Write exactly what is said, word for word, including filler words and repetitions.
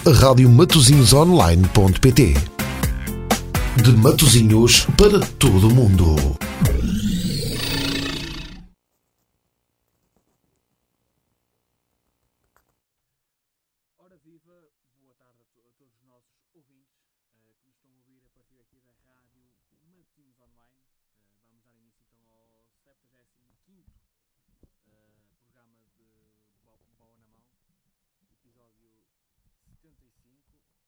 rádio matosinhos online ponto pt. De Matosinhos para todo o mundo. Ora viva, boa tarde a, to a todos os nossos ouvintes uh, que nos estão a ouvir a partir aqui da rádio Matosinhos Online. Uh, vamos dar início então ao septuagésimo quinto uh, programa de Bola na Mão, episódio setenta e cinco.